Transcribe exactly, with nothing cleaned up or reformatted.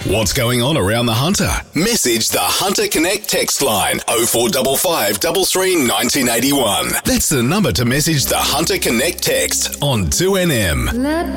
What's going on around the Hunter? Message the Hunter Connect text line oh four five five, three three, one nine eight one. That's the number to message the Hunter Connect text on two N M. Let